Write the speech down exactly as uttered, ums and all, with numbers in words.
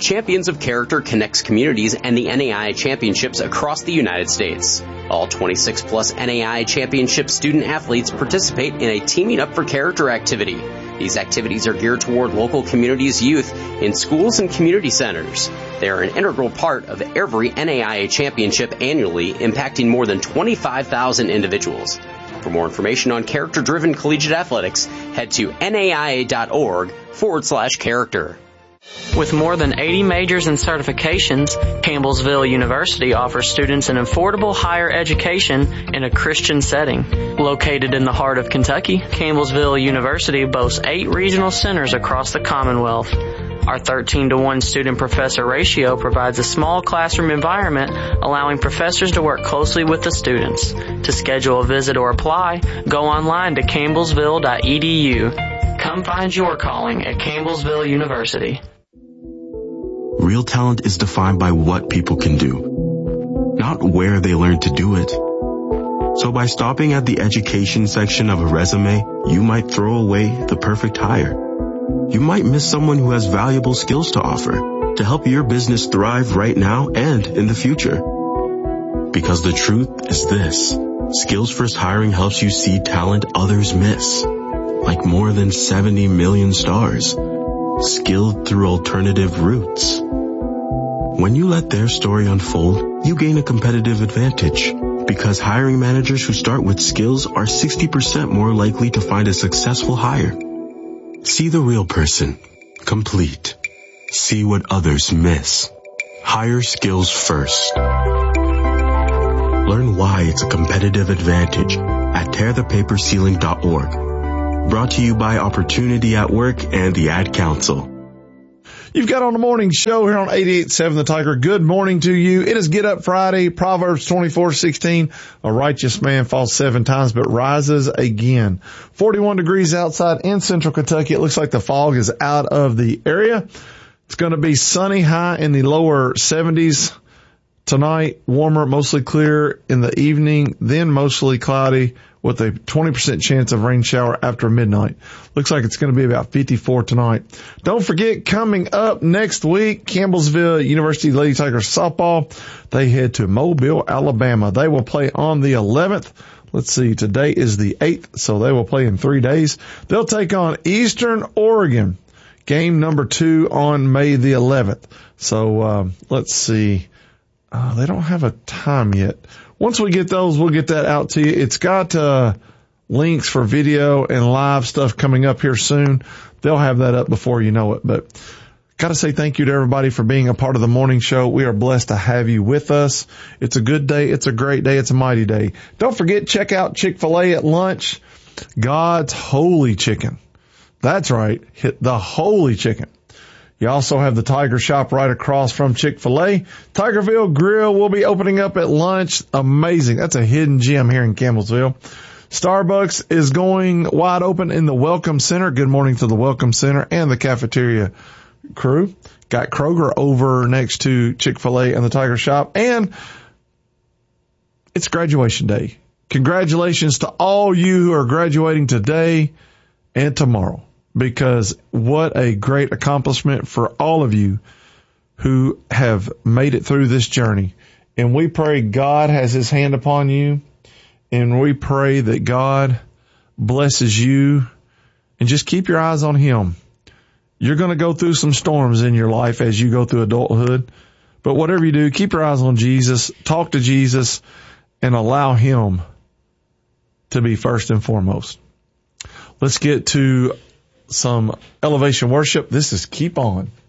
Champions of Character connects communities and the N A I A championships across the United States. All twenty-six plus N A I A championship student athletes participate in a Teaming Up for Character activity. These activities are geared toward local communities' youth in schools and community centers. They are an integral part of every N A I A championship annually, impacting more than twenty-five thousand individuals. For more information on character-driven collegiate athletics, head to naia.org forward slash character. With more than eighty majors and certifications, Campbellsville University offers students an affordable higher education in a Christian setting. Located in the heart of Kentucky, Campbellsville University boasts eight regional centers across the Commonwealth. Our thirteen to one student-professor ratio provides a small classroom environment, allowing professors to work closely with the students. To schedule a visit or apply, go online to campbellsville dot e d u. Come find your calling at Campbellsville University. Real talent is defined by what people can do, not where they learn to do it. So by stopping at the education section of a resume, you might throw away the perfect hire. You might miss someone who has valuable skills to offer to help your business thrive right now and in the future. Because the truth is this: Skills First Hiring helps you see talent others miss, like more than seventy million stars, skilled through alternative routes. When you let their story unfold, you gain a competitive advantage, because hiring managers who start with skills are sixty percent more likely to find a successful hire. See the real person, complete. See what others miss. Hire skills first. Learn why it's a competitive advantage at tear the paper ceiling dot org. Brought to you by Opportunity at Work and the Ad Council. You've got on the morning show here on eighty-eight point seven The Tiger. Good morning to you. It is Get Up Friday. Proverbs twenty-four sixteen. A righteous man falls seven times but rises again. forty-one degrees outside in central Kentucky. It looks like the fog is out of the area. It's going to be sunny, high in the lower seventies tonight. Warmer, mostly clear in the evening, then mostly cloudy with a twenty percent chance of rain shower after midnight. Looks like it's going to be about fifty-four tonight. Don't forget, coming up next week, Campbellsville University Lady Tigers softball. They head to Mobile, Alabama. They will play on the eleventh. Let's see, today is the eighth, so they will play in three days. They'll take on Eastern Oregon. Game number two on May the eleventh. So, uh, let's see. Uh, they don't have a time yet. Once we get those, we'll get that out to you. It's got uh links for video and live stuff coming up here soon. They'll have that up before you know it. But got to say thank you to everybody for being a part of the morning show. We are blessed to have you with us. It's a good day. It's a great day. It's a mighty day. Don't forget, check out Chick-fil-A at lunch. God's holy chicken. That's right. Hit the holy chicken. You also have the Tiger Shop right across from Chick-fil-A. Tigerville Grill will be opening up at lunch. Amazing. That's a hidden gem here in Campbellsville. Starbucks is going wide open in the Welcome Center. Good morning to the Welcome Center and the cafeteria crew. Got Kroger over next to Chick-fil-A and the Tiger Shop. And it's graduation day. Congratulations to all you who are graduating today and tomorrow. Because what a great accomplishment for all of you who have made it through this journey. And we pray God has his hand upon you. And we pray that God blesses you. And just keep your eyes on him. You're going to go through some storms in your life as you go through adulthood. But whatever you do, keep your eyes on Jesus. Talk to Jesus and allow him to be first and foremost. Let's get to some elevation worship. This is Keep On.